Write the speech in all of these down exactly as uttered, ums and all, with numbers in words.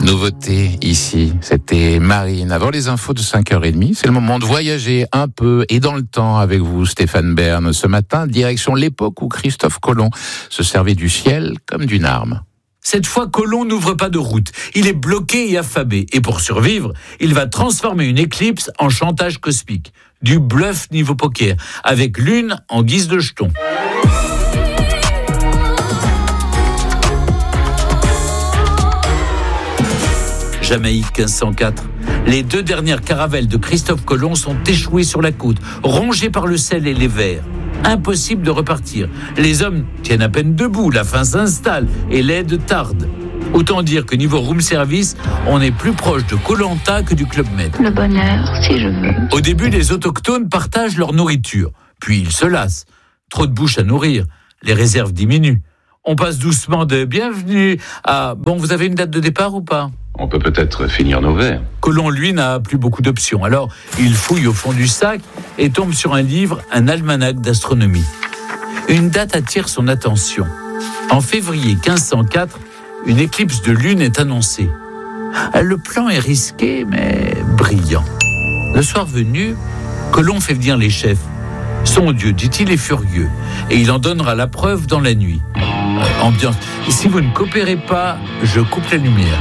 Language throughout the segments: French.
Nouveauté ici, c'était Marine. Avant les infos de cinq heures trente, c'est le moment de voyager un peu et dans le temps avec vous, Stéphane Bern. Ce matin, direction l'époque où Christophe Colomb se servait du ciel comme d'une arme. Cette fois, Colomb n'ouvre pas de route. Il est bloqué et affamé. Et pour survivre, il va transformer une éclipse en chantage cosmique. Du bluff niveau poker, avec Lune en guise de jeton. Jamaïque quinze cent quatre. Les deux dernières caravelles de Christophe Colomb sont échouées sur la côte, rongées par le sel et les vers. Impossible de repartir. Les hommes tiennent à peine debout, la faim s'installe et l'aide tarde. Autant dire que niveau room service, on est plus proche de Koh Lanta que du Club Med. Le bonheur, si je veux. Au début, les autochtones partagent leur nourriture. Puis ils se lassent. Trop de bouches à nourrir. Les réserves diminuent. On passe doucement de « bienvenue » à « bon, vous avez une date de départ ou pas ?» On peut peut-être finir nos verres. Colomb, lui, n'a plus beaucoup d'options. Alors, il fouille au fond du sac et tombe sur un livre, un almanach d'astronomie. Une date attire son attention. En février quinze cent quatre, une éclipse de lune est annoncée. Le plan est risqué, mais brillant. Le soir venu, Colomb fait venir les chefs. Son Dieu, dit-il, est furieux, et il en donnera la preuve dans la nuit. Euh, ambiance. Et si vous ne coopérez pas, je coupe la lumière.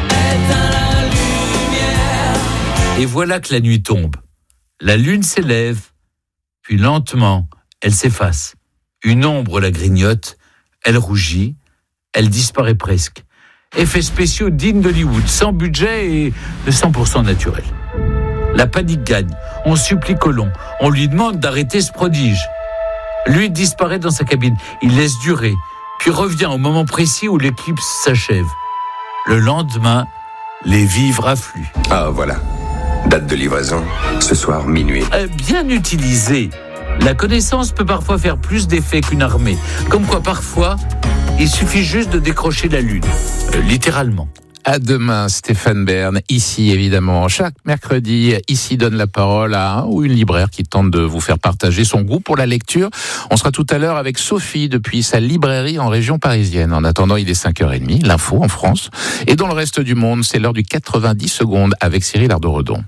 Et voilà que la nuit tombe. La lune s'élève, puis lentement, elle s'efface. Une ombre la grignote, elle rougit, elle disparaît presque. Effets spéciaux dignes d'Hollywood, sans budget et de cent pour cent naturel. La panique gagne. On supplie Colomb. On lui demande d'arrêter ce prodige. Lui disparaît dans sa cabine. Il laisse durer, puis revient au moment précis où l'éclipse s'achève. Le lendemain, les vivres affluent. Ah, voilà. Date de livraison, ce soir, minuit. Euh, bien utilisé, la connaissance peut parfois faire plus d'effet qu'une armée. Comme quoi, parfois, il suffit juste de décrocher la lune. Euh, littéralement. À demain, Stéphane Bern, ici évidemment. Chaque mercredi, ici donne la parole à un ou une libraire qui tente de vous faire partager son goût pour la lecture. On sera tout à l'heure avec Sophie depuis sa librairie en région parisienne. En attendant, il est cinq heures trente, l'info en France. Et dans le reste du monde, c'est l'heure du quatre-vingt-dix secondes avec Cyril Ardo-Redon.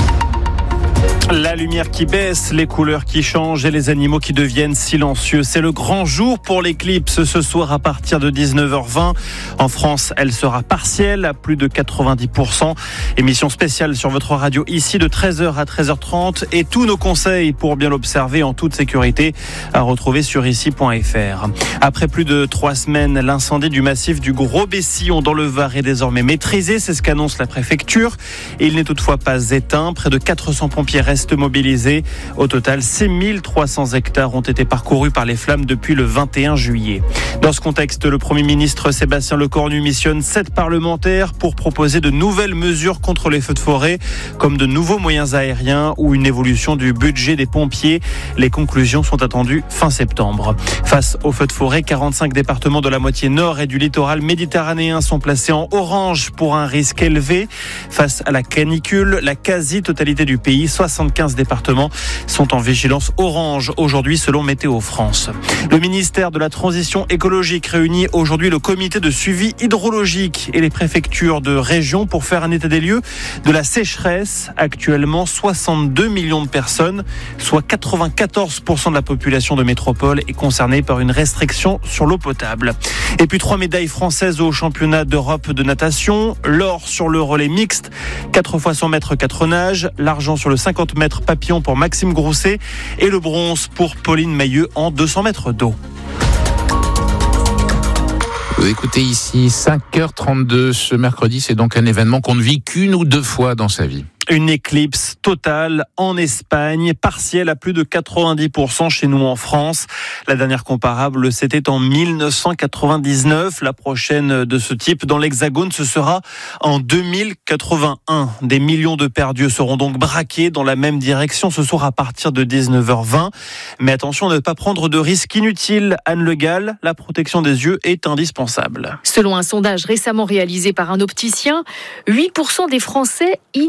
La lumière qui baisse, les couleurs qui changent et les animaux qui deviennent silencieux. C'est le grand jour pour l'éclipse ce soir à partir de dix-neuf heures vingt. En France, elle sera partielle à plus de quatre-vingt-dix pour cent. Émission spéciale sur votre radio ici de treize heures à treize heures trente et tous nos conseils pour bien l'observer en toute sécurité à retrouver sur ici point f r. Après plus de trois semaines, l'incendie du massif du Gros-Bessillon dans le Var est désormais maîtrisé. C'est ce qu'annonce la préfecture. Il n'est toutefois pas éteint. Près de quatre cents pompiers restent mobilisés. Au total, six mille trois cents hectares ont été parcourus par les flammes depuis le vingt et un juillet. Dans ce contexte, le Premier ministre Sébastien Lecornu missionne sept parlementaires pour proposer de nouvelles mesures contre les feux de forêt, comme de nouveaux moyens aériens ou une évolution du budget des pompiers. Les conclusions sont attendues fin septembre. Face aux feux de forêt, quarante-cinq départements de la moitié nord et du littoral méditerranéen sont placés en orange pour un risque élevé. Face à la canicule, la quasi-totalité du pays, soixante-quinze départements sont en vigilance orange aujourd'hui selon Météo France. Le ministère de la Transition écologique réunit aujourd'hui le comité de suivi hydrologique et les préfectures de région pour faire un état des lieux de la sécheresse. Actuellement, soixante-deux millions de personnes, soit quatre-vingt-quatorze pour cent de la population de métropole est concernée par une restriction sur l'eau potable. Et puis trois médailles françaises au championnat d'Europe de natation. L'or sur le relais mixte, quatre fois cent mètres quatre nages, l'argent sur le cinquante mètres papillon pour Maxime Grousset et le bronze pour Pauline Mailleux en deux cents mètres d'eau. Vous écoutez ici cinq heures trente-deux. Ce mercredi, c'est donc un événement qu'on ne vit qu'une ou deux fois dans sa vie. Une éclipse totale en Espagne, partielle à plus de quatre-vingt-dix pour cent chez nous en France. La dernière comparable, c'était en mille neuf cent quatre-vingt-dix-neuf. La prochaine de ce type dans l'Hexagone, ce sera en deux mille quatre-vingt-un. Des millions de perdus seront donc braqués dans la même direction ce soir à partir de dix-neuf heures vingt. Mais attention à ne pas prendre de risques inutiles. Anne Le Gall, la protection des yeux est indispensable. Selon un sondage récemment réalisé par un opticien, huit pour cent des Français ignorent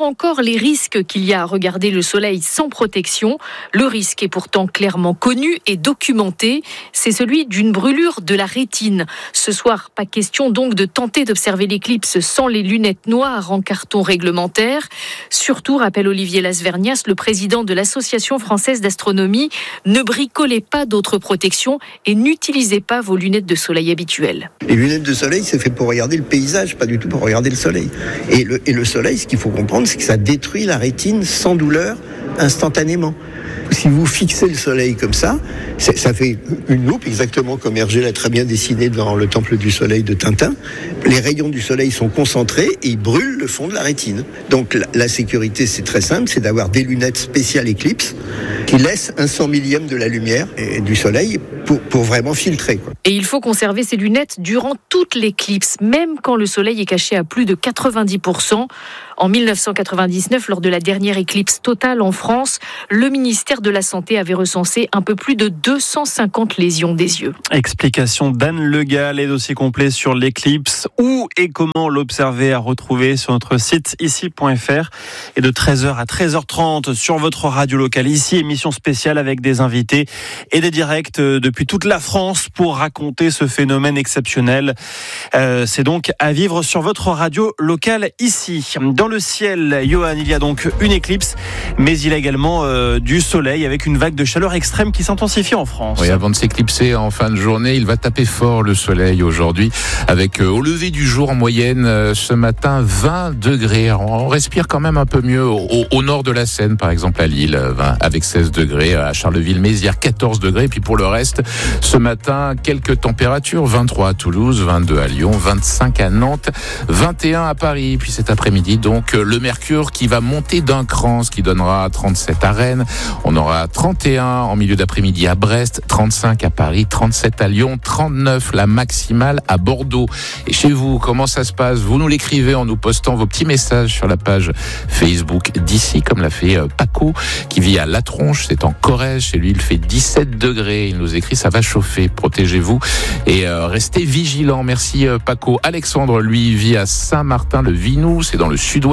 encore les risques qu'il y a à regarder le soleil sans protection. Le risque est pourtant clairement connu et documenté. C'est celui d'une brûlure de la rétine. Ce soir, pas question donc de tenter d'observer l'éclipse sans les lunettes noires en carton réglementaire. Surtout, rappelle Olivier Lasvernias, le président de l'Association française d'astronomie, ne bricolez pas d'autres protections et n'utilisez pas vos lunettes de soleil habituelles. Les lunettes de soleil, c'est fait pour regarder le paysage, pas du tout pour regarder le soleil. Et le, et le soleil, ce qu'il faut comprendre, c'est que ça détruit la rétine sans douleur instantanément. Si vous fixez le soleil comme ça, ça fait une loupe, exactement comme Hergé l'a très bien dessiné dans le Temple du Soleil de Tintin. Les rayons du soleil sont concentrés et ils brûlent le fond de la rétine. Donc la, la sécurité, c'est très simple, c'est d'avoir des lunettes spéciales Eclipse qui laissent un cent millième de la lumière du soleil pour, pour vraiment filtrer, quoi. Et il faut conserver ces lunettes durant toute l'éclipse, même quand le soleil est caché à plus de quatre-vingt-dix pour cent. En dix-neuf cent quatre-vingt-dix-neuf, lors de la dernière éclipse totale en France, le ministère de la Santé avait recensé un peu plus de deux cent cinquante lésions des yeux. Explication d'Anne Le Gall, les dossiers complets sur l'éclipse, où et comment l'observer à retrouver sur notre site ici point f r. Et de treize heures à treize heures trente sur votre radio locale ici, émission spéciale avec des invités et des directs depuis toute la France pour raconter ce phénomène exceptionnel. Euh, c'est donc à vivre sur votre radio locale ici. Dans le ciel, Johan, il y a donc une éclipse, mais il y a également euh, du soleil avec une vague de chaleur extrême qui s'intensifie en France. Oui, avant de s'éclipser en fin de journée, il va taper fort le soleil aujourd'hui, avec euh, au lever du jour en moyenne euh, ce matin vingt degrés. On respire quand même un peu mieux au, au nord de la Seine, par exemple à Lille, vingt, avec seize degrés, à Charleville-Mézières quatorze degrés. Et puis pour le reste, ce matin, quelques températures, vingt-trois à Toulouse, vingt-deux à Lyon, vingt-cinq à Nantes, vingt et un à Paris. Puis cet après-midi, donc, Donc le mercure qui va monter d'un cran, ce qui donnera trente-sept à Rennes. On aura trente et un en milieu d'après-midi à Brest, trente-cinq à Paris, trente-sept à Lyon, trente-neuf la maximale à Bordeaux. Et chez vous, comment ça se passe? Vous nous l'écrivez en nous postant vos petits messages sur la page Facebook d'ici, comme l'a fait Paco, qui vit à La Tronche, c'est en Corrèze. Chez lui, il fait dix-sept degrés. Il nous écrit, ça va chauffer, protégez-vous et euh, restez vigilants. Merci euh, Paco. Alexandre, lui, vit à Saint-Martin-le-Vinou, c'est dans le sud-ouest.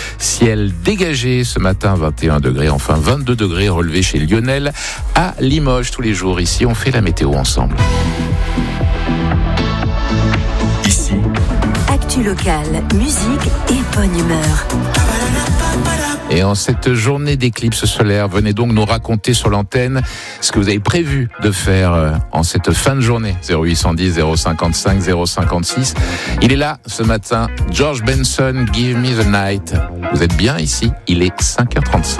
Ciel dégagé ce matin, vingt et un degrés, enfin vingt-deux degrés relevés chez Lionel à Limoges. Tous les jours ici, on fait la météo ensemble. Ici, actu locale, musique et bonne humeur. Et en cette journée d'éclipse solaire, venez donc nous raconter sur l'antenne ce que vous avez prévu de faire en cette fin de journée. zéro huit cent dix, zéro cinquante-cinq, zéro cinquante-six. Il est là ce matin, George Benson, Give Me the Night. Vous êtes bien ici, il est cinq heures trente-cinq.